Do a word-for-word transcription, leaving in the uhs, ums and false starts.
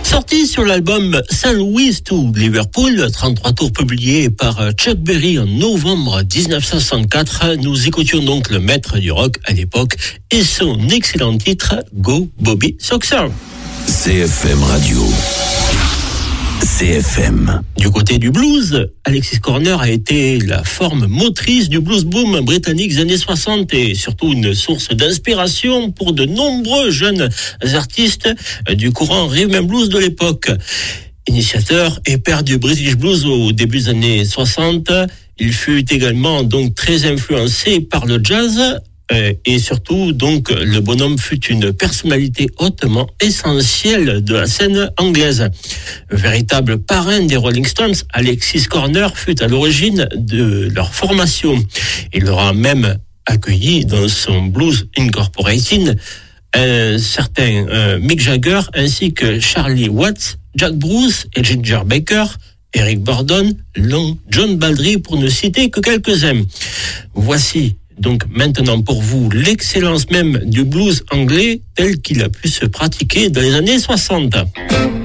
Sorti sur l'album Saint Louis to Liverpool, trente-trois tours publié par Chuck Berry en novembre dix-neuf cent soixante-quatre, nous écoutions donc le maître du rock à l'époque et son excellent titre Go Bobby Soxer. C F M Radio. C F M. Du côté du blues, Alexis Corner a été la forme motrice du blues boom britannique des années soixante et surtout une source d'inspiration pour de nombreux jeunes artistes du courant rhythm and blues de l'époque. Initiateur et père du British blues au début des années soixante, il fut également donc très influencé par le jazz. Et surtout, donc, le bonhomme fut une personnalité hautement essentielle de la scène anglaise. Véritable parrain des Rolling Stones, Alexis Corner fut à l'origine de leur formation. Il leur a même accueilli dans son Blues Incorporated un certain euh, Mick Jagger ainsi que Charlie Watts, Jack Bruce et Ginger Baker, Eric Burdon, Long John Baldry pour ne citer que quelques-uns. Voici donc maintenant pour vous l'excellence même du blues anglais tel qu'il a pu se pratiquer dans les années soixante.